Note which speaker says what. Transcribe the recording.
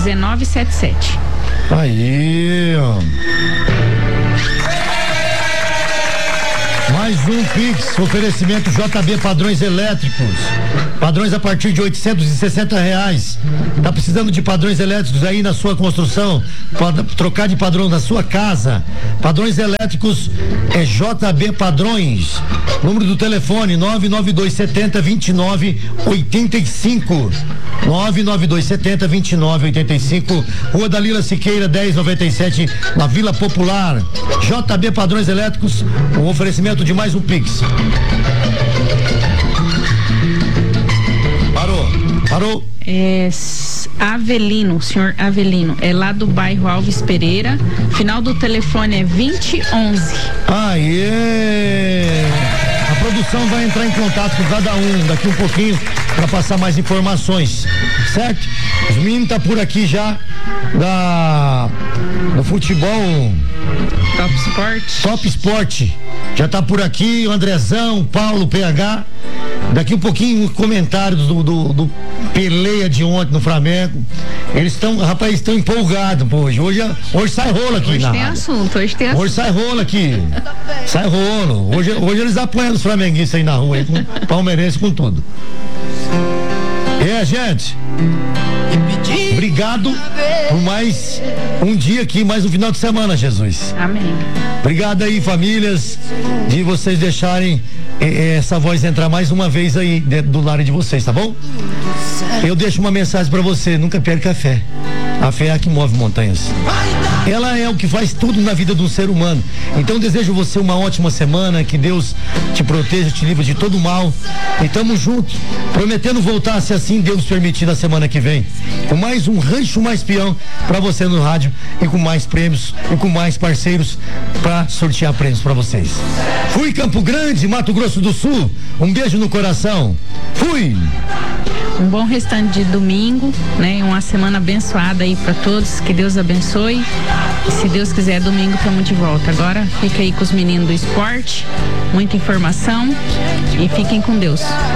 Speaker 1: 1977.
Speaker 2: Aí, ó. Mais um Pix, oferecimento JB Padrões Elétricos. Padrões a partir de R$860. Tá precisando de padrões elétricos aí na sua construção? Pode trocar de padrão na sua casa. Padrões elétricos é JB Padrões. Número do telefone 99270-2985. 99270-2985. Rua Dalila Siqueira 1097, na Vila Popular. JB Padrões Elétricos, um oferecimento de mais um Pix. Parou.
Speaker 1: Avelino, senhor Avelino, é lá do bairro Alves Pereira, final do telefone é 2011.
Speaker 2: Aê! A produção vai entrar em contato com cada um daqui um pouquinho para passar mais informações, certo? Os meninos tá por aqui já do futebol Top Sport, já tá por aqui o Andrezão, o Paulo, o PH. Daqui um pouquinho comentários do peleia de ontem no Flamengo. Eles estão empolgados hoje. Hoje sai rolo aqui.
Speaker 1: Hoje tem assunto.
Speaker 2: Hoje sai rolo aqui. Sai rolo. Hoje eles apoiam os flamenguistas aí na rua, aí, com palmeirense, com tudo. Gente, obrigado por mais um dia aqui, mais um final de semana, Jesus.
Speaker 1: Amém.
Speaker 2: Obrigado aí, famílias, de vocês deixarem essa voz entrar mais uma vez aí dentro do lar de vocês, tá bom? Eu deixo uma mensagem pra você: nunca perca a fé. A fé é a que move montanhas. Ela é o que faz tudo na vida do ser humano. Então desejo você uma ótima semana, que Deus te proteja, te livre de todo mal. E tamo junto, prometendo voltar, se assim Deus permitir, na semana que vem, com mais um Rancho Mais Peão pra você no rádio, e com mais prêmios e com mais parceiros pra sortear prêmios pra vocês. Fui, Campo Grande, Mato Grosso do Sul. Um beijo no coração. Fui!
Speaker 1: Um bom restante de domingo, né? Uma semana abençoada aí para todos, que Deus abençoe. E se Deus quiser, domingo estamos de volta. Agora fica aí com os meninos do esporte, muita informação, e fiquem com Deus.